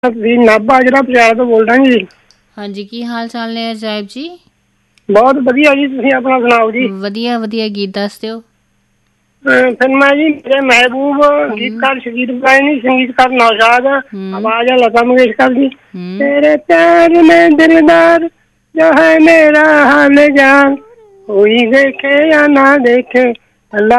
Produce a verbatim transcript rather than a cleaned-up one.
ਤੁਸੀਂ ਨਾਭਾ ਜਿਹੜਾ ਪਟਿਆਲਾ ਤੋਂ ਬੋਲ ਰਹੇ ਜੀ। ਹਾਂਜੀ, ਕੀ ਹਾਲ ਚਾਲ ਨੇ ਅਜਾਇਬ ਜੀ? ਬਹੁਤ ਵਧੀਆ ਜੀ, ਤੁਸੀਂ ਆਪਣਾ ਸੁਣਾਓ ਜੀ। ਵਧੀਆ ਵਧੀਆ, ਗੀਤ ਦੱਸ ਦਿਓ। ਫਿਰ ਮੈਂ ਜੀ ਮੇਰੇ ਮਹਿਬੂਬ ਗੀਤਕਾਰ ਸ਼ਗੀਰ ਬਰਾਇਨੀ, ਸੰਗੀਤਕਾਰ ਨੌਸ਼ਾਦ, ਆਵਾਜ਼ है लता मंगेशकर जी। तेरे प्यार में दिलदार जो है मेरा हाल जान, कोई देखे या ना देखे अल्लाह